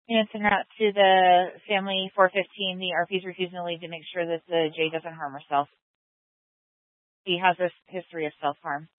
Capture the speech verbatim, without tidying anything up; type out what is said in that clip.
And send out to the family four fifteen. The R P is refusing to leave to make sure that the J doesn't harm herself. He has this history of self-harm.